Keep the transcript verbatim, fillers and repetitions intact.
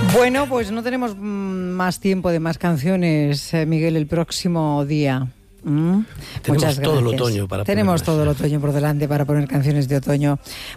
Bueno, pues no tenemos más tiempo de más canciones, eh, Miguel, el próximo día. ¿Mm? Tenemos Muchas todo gracias. el otoño para Tenemos ponerlas. todo el otoño por delante para poner canciones de otoño.